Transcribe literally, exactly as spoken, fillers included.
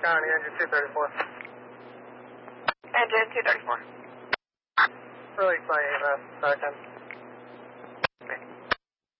County, engine two thirty-four. Engine two thirty-four. Release by E M S, second.